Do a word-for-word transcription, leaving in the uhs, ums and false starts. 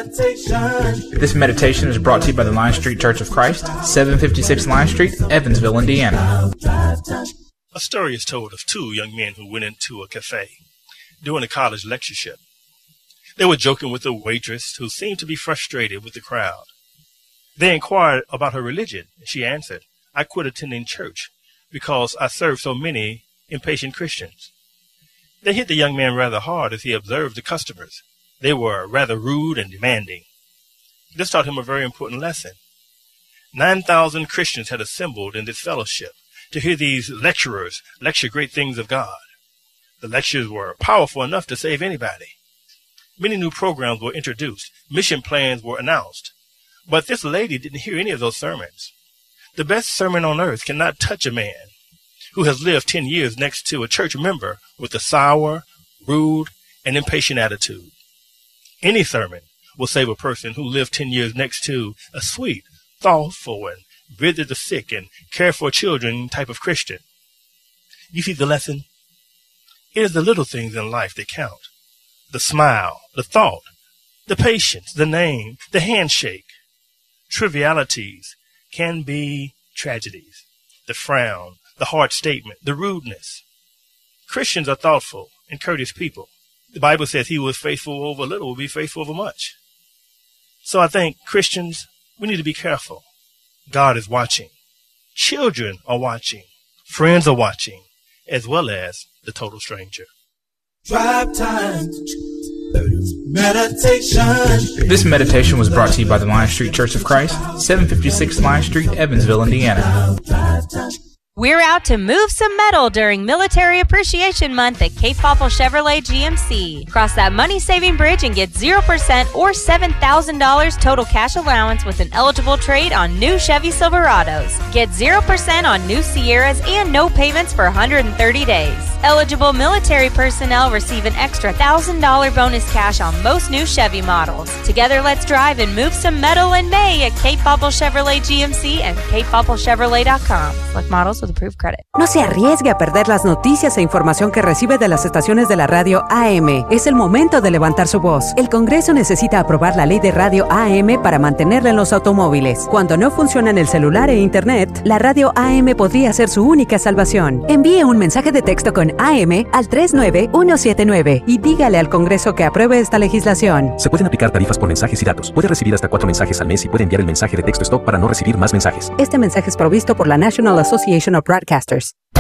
meditation. This meditation is brought to you by the Lion Street Church of Christ, seven fifty-six Lion Street, Evansville, Indiana. A story is told of two young men who went into a cafe during a college lectureship. They were joking with a waitress who seemed to be frustrated with the crowd. They inquired about her religion, and she answered, "I quit attending church because I serve so many impatient Christians." They hit the young man rather hard as he observed the customers. They were rather rude and demanding. This taught him a very important lesson. Nine thousand Christians had assembled in this fellowship to hear these lecturers lecture great things of God. The lectures were powerful enough to save anybody. Many new programs were introduced. Mission plans were announced. But this lady didn't hear any of those sermons. The best sermon on earth cannot touch a man who has lived ten years next to a church member with a sour, rude, and impatient attitude. Any sermon will save a person who lived ten years next to a sweet, thoughtful, and visit the sick and care for children type of Christian. You see the lesson? It is the little things in life that count. The smile, the thought, the patience, the name, the handshake. Trivialities can be tragedies. The frown, the hard statement, the rudeness. Christians are thoughtful and courteous people. The Bible says he who is faithful over little will be faithful over much. So I think Christians, we need to be careful. God is watching. Children are watching. Friends are watching, as well as the total stranger. Drive time. Meditation. This meditation was brought to you by the Lion Street Church of Christ, seven fifty-six Lion Street, Evansville, Indiana. We're out to move some metal during Military Appreciation Month at Cape Popple Chevrolet G M C. Cross that money-saving bridge and get zero percent or seven thousand dollars total cash allowance with an eligible trade on new Chevy Silverados. Get zero percent on new Sierras and no payments for one hundred thirty days. Eligible military personnel receive an extra one thousand dollars bonus cash on most new Chevy models. Together, let's drive and move some metal in May at Cape Popple Chevrolet G M C and cape popple chevrolet dot com. Select models with approved credit. No se arriesgue a perder las noticias e información que recibe de las estaciones de la radio A M. Es el momento de levantar su voz. El Congreso necesita aprobar la ley de radio A M para mantenerla en los automóviles. Cuando no funcionan el celular e internet, la radio A M podría ser su única salvación. Envíe un mensaje de texto con A M al tres nueve uno siete nueve y dígale al Congreso que apruebe esta legislación. Se pueden aplicar tarifas por mensajes y datos. Puede recibir hasta cuatro mensajes al mes y puede enviar el mensaje de texto stop para no recibir más mensajes. Este mensaje es provisto por la National Association of Broadcasters.